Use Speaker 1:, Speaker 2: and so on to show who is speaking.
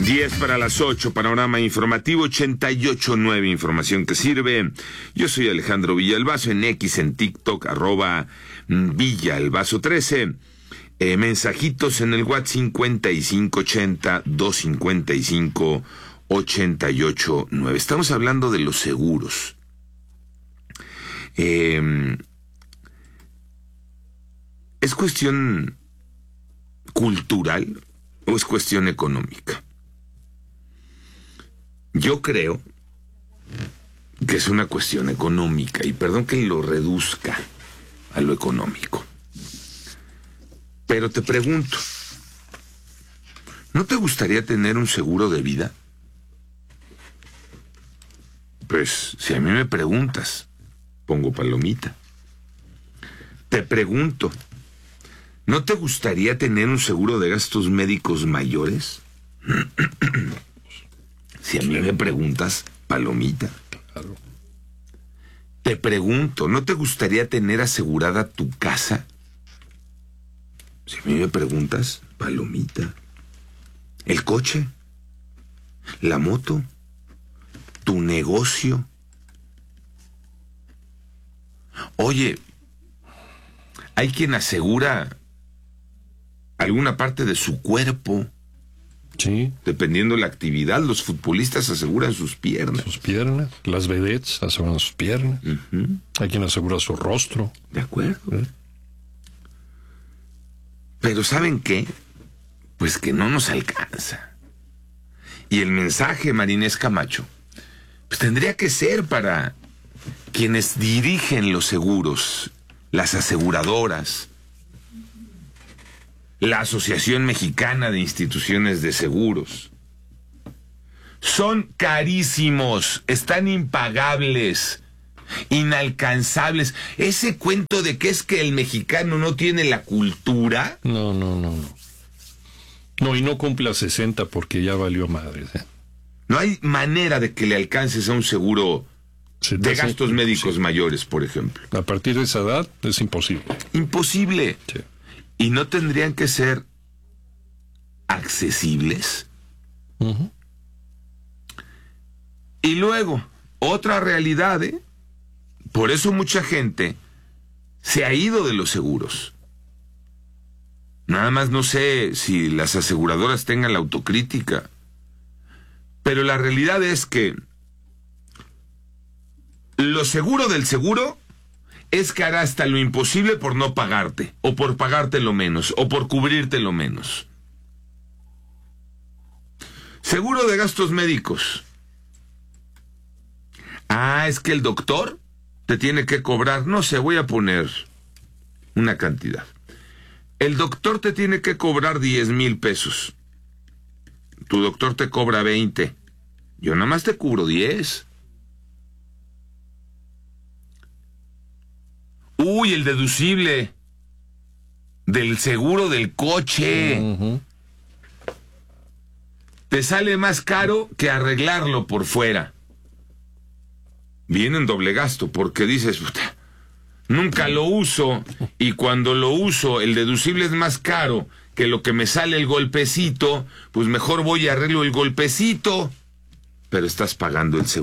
Speaker 1: 10 para las 8, panorama informativo 88.9, información que sirve. Yo soy Alejandro Villalbazo, en X, en TikTok, @Villalbazo13. Mensajitos en el WhatsApp 5580-255-889. Estamos hablando de los seguros. ¿Es cuestión cultural o es cuestión económica? Yo creo que es una cuestión económica, y perdón que lo reduzca a lo económico. Pero te pregunto, ¿no te gustaría tener un seguro de vida? Pues, si a mí me preguntas, pongo palomita. Te pregunto, ¿no te gustaría tener un seguro de gastos médicos mayores? Si a mí me preguntas, palomita.
Speaker 2: Claro.
Speaker 1: Te pregunto, ¿no te gustaría tener asegurada tu casa? Si a mí me preguntas, palomita. ¿El coche? ¿La moto? ¿Tu negocio? Oye, hay quien asegura alguna parte de su cuerpo.
Speaker 2: Sí.
Speaker 1: Dependiendo de la actividad, los futbolistas aseguran sus piernas.
Speaker 2: Sus piernas, las vedettes aseguran sus piernas.
Speaker 1: Uh-huh.
Speaker 2: Hay quien asegura su rostro.
Speaker 1: De acuerdo. Pero ¿saben qué? Pues que no nos alcanza. Y el mensaje, Marinés Camacho, pues tendría que ser para quienes dirigen los seguros, las aseguradoras, la Asociación Mexicana de Instituciones de Seguros. Son carísimos, están impagables, inalcanzables. Ese cuento de que es que el mexicano no tiene la cultura.
Speaker 2: No. No, y no cumple a 60 porque ya valió madre.
Speaker 1: No hay manera de que le alcances a un seguro de gastos médicos mayores, por ejemplo.
Speaker 2: A partir de esa edad es imposible.
Speaker 1: Imposible.
Speaker 2: Sí.
Speaker 1: ¿Y no tendrían que ser accesibles?
Speaker 2: Uh-huh.
Speaker 1: Y luego, otra realidad, por eso mucha gente se ha ido de los seguros. Nada más no sé si las aseguradoras tengan la autocrítica, pero la realidad es que lo seguro del seguro es que hará hasta lo imposible por no pagarte, o por pagarte lo menos, o por cubrirte lo menos. Seguro de gastos médicos. Es que el doctor te tiene que cobrar, no sé, voy a poner una cantidad. El doctor te tiene que cobrar 10,000 pesos. Tu doctor te cobra 20. Yo nada más te cubro 10. Uy, el deducible del seguro del coche.
Speaker 2: Uh-huh.
Speaker 1: Te sale más caro que arreglarlo por fuera. Viene en doble gasto, porque dices, puta, nunca lo uso, y cuando lo uso el deducible es más caro que lo que me sale el golpecito, pues mejor voy y arreglo el golpecito. Pero estás pagando el seguro.